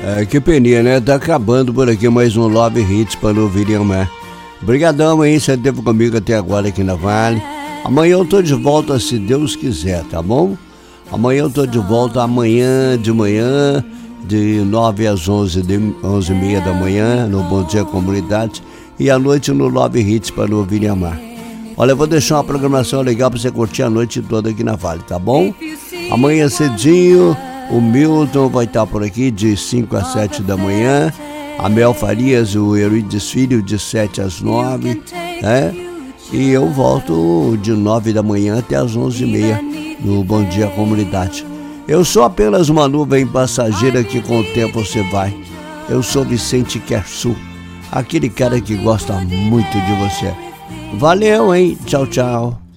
Que peninha, né? Tá acabando por aqui mais um Love Hits para o Viriamar. Obrigadão aí, você esteve comigo até agora aqui na Vale. Amanhã eu tô de volta, se Deus quiser, tá bom? Amanhã eu tô de volta, amanhã de manhã, de 9 às 11h30 da manhã, no Bom Dia Comunidade. E à noite no Love Hits para o Viriamar. Olha, eu vou deixar uma programação legal para você curtir a noite toda aqui na Vale, tá bom? Amanhã cedinho, o Milton vai estar por aqui de 5 às 7 da manhã. A Mel Farias, o Eurides Filho, de 7 às 9, né? E eu volto de 9 da manhã até às 11h30 no Bom Dia Comunidade. Eu sou apenas uma nuvem passageira que com o tempo você vai. Eu sou Vicente Kersu, aquele cara que gosta muito de você. Valeu, hein? Tchau, tchau.